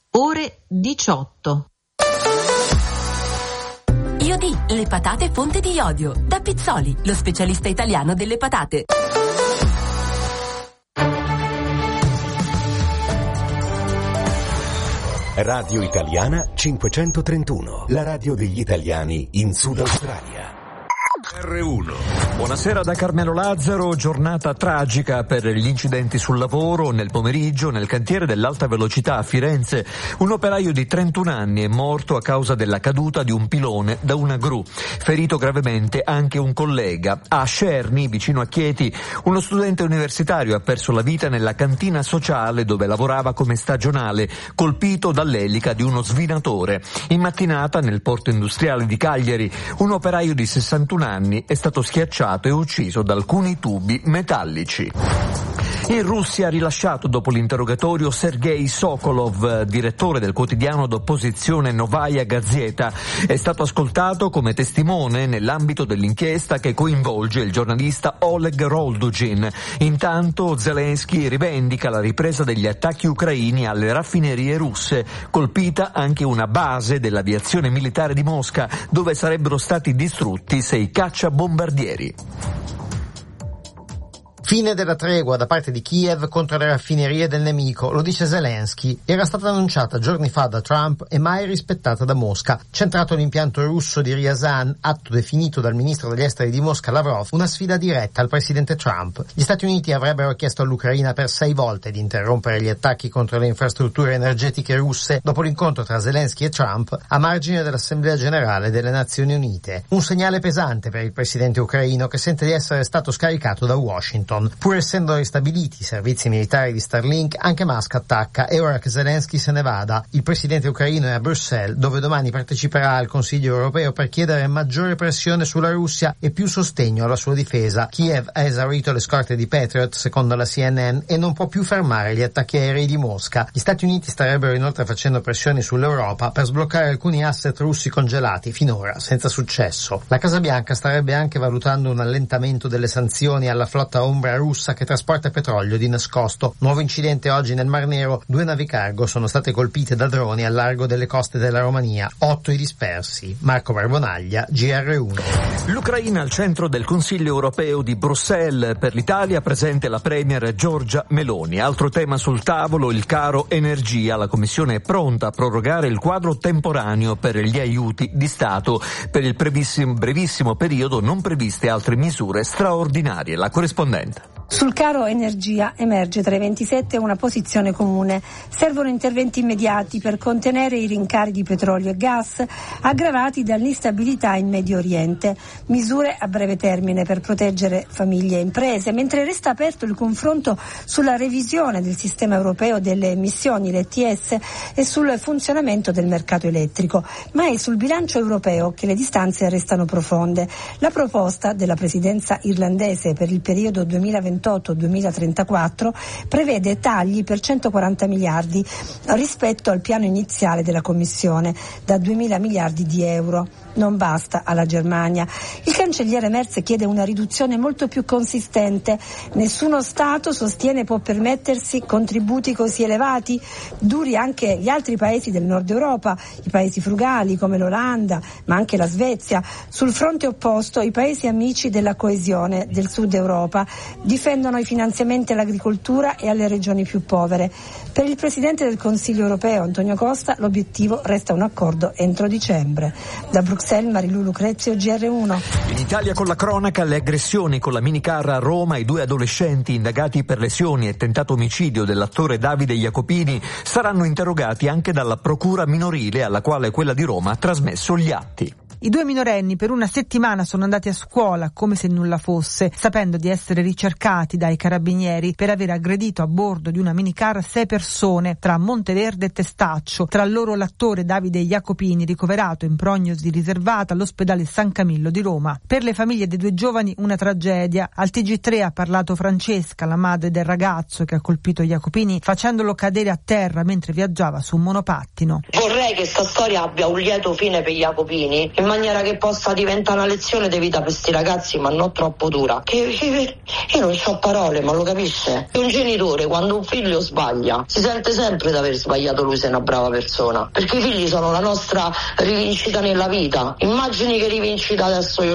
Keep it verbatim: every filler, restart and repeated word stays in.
ore diciotto. Iodi, le patate fonte di iodio. Da Pizzoli, lo specialista italiano delle patate. Radio Italiana cinquecentotrentuno, la radio degli italiani in Sud Australia. R uno. Buonasera da Carmelo Lazzaro. Giornata tragica per gli incidenti sul lavoro. Nel pomeriggio, nel cantiere dell'alta velocità a Firenze, un operaio di trentuno anni è morto a causa della caduta di un pilone da una gru. Ferito gravemente anche un collega. A Scerni, vicino a Chieti, uno studente universitario ha perso la vita nella cantina sociale dove lavorava come stagionale, colpito dall'elica di uno svinatore. In mattinata, nel porto industriale di Cagliari, un operaio di sessantuno anni è stato schiacciato e ucciso da alcuni tubi metallici. In Russia ha rilasciato dopo l'interrogatorio Sergei Sokolov, direttore del quotidiano d'opposizione Novaya Gazeta. È stato ascoltato come testimone nell'ambito dell'inchiesta che coinvolge il giornalista Oleg Roldugin. Intanto Zelensky rivendica la ripresa degli attacchi ucraini alle raffinerie russe, colpita anche una base dell'aviazione militare di Mosca, dove sarebbero stati distrutti sei cacciabombardieri. Fine della tregua da parte di Kiev contro le raffinerie del nemico, lo dice Zelensky. Era stata annunciata giorni fa da Trump e mai rispettata da Mosca. Centrato l'impianto russo di Ryazan, atto definito dal ministro degli esteri di Mosca Lavrov, una sfida diretta al presidente Trump. Gli Stati Uniti avrebbero chiesto all'Ucraina per sei volte di interrompere gli attacchi contro le infrastrutture energetiche russe dopo l'incontro tra Zelensky e Trump a margine dell'Assemblea Generale delle Nazioni Unite. Un segnale pesante per il presidente ucraino che sente di essere stato scaricato da Washington. Pur essendo ristabiliti i servizi militari di Starlink, anche Musk attacca e ora che Zelensky se ne vada, il presidente ucraino è a Bruxelles, dove domani parteciperà al Consiglio europeo per chiedere maggiore pressione sulla Russia e più sostegno alla sua difesa. Kiev ha esaurito le scorte di Patriot, secondo la C N N, e non può più fermare gli attacchi aerei di Mosca. Gli Stati Uniti starebbero inoltre facendo pressioni sull'Europa per sbloccare alcuni asset russi congelati, finora senza successo. La Casa Bianca starebbe anche valutando un allentamento delle sanzioni alla flotta ombra russa che trasporta petrolio di nascosto. Nuovo incidente oggi nel Mar Nero, due navi cargo sono state colpite da droni al largo delle coste della Romania, otto i dispersi. Marco Barbonaglia, G R uno. L'Ucraina al centro del Consiglio europeo di Bruxelles. Per l'Italia presente la premier Giorgia Meloni. Altro tema sul tavolo, il caro energia. La Commissione è pronta a prorogare il quadro temporaneo per gli aiuti di Stato. Per il brevissimo, brevissimo periodo non previste altre misure straordinarie. La corrispondente. Sul caro energia emerge tra i ventisette una posizione comune. Servono interventi immediati per contenere i rincari di petrolio e gas aggravati dall'instabilità in Medio Oriente. Misure a breve termine per proteggere famiglie e imprese, mentre resta aperto il confronto sulla revisione del sistema europeo delle emissioni, l'E T S, e sul funzionamento del mercato elettrico. Ma è sul bilancio europeo che le distanze restano profonde. La proposta della presidenza irlandese per il periodo duemilaventotto duemilatrentaquattro prevede tagli per centoquaranta miliardi rispetto al piano iniziale della Commissione, da duemila miliardi di euro. Non basta alla Germania. Il cancelliere Merz chiede una riduzione molto più consistente. Nessuno Stato, sostiene, può permettersi contributi così elevati. Duri anche gli altri paesi del nord Europa, i paesi frugali come l'Olanda, ma anche la Svezia. Sul fronte opposto i paesi amici della coesione del sud Europa difendono i finanziamenti all'agricoltura e alle regioni più povere. Per il Presidente del Consiglio europeo Antonio Costa l'obiettivo resta un accordo entro dicembre. Da Bruxelles, Marilu Lucrezio, G R uno. In Italia con la cronaca, le aggressioni con la minicar a Roma, i due adolescenti indagati per lesioni e tentato omicidio dell'attore Davide Jacopini saranno interrogati anche dalla procura minorile alla quale quella di Roma ha trasmesso gli atti. I due minorenni per una settimana sono andati a scuola come se nulla fosse, sapendo di essere ricercati dai carabinieri per aver aggredito a bordo di una minicar sei persone tra Monteverde e Testaccio, tra loro l'attore Davide Jacopini, ricoverato in prognosi riservata all'ospedale San Camillo di Roma. Per le famiglie dei due giovani una tragedia. Al T G tre ha parlato Francesca, la madre del ragazzo che ha colpito Jacopini facendolo cadere a terra mentre viaggiava su un monopattino. Vorrei che questa storia abbia un lieto fine per Jacopini. maniera che possa diventare una lezione di vita per questi ragazzi, ma non troppo dura. Che, che, io non so parole, ma lo capisce? Un genitore, quando un figlio sbaglia, si sente sempre di aver sbagliato lui se è una brava persona, perché i figli sono la nostra rivincita nella vita. Immagini che rivincita adesso io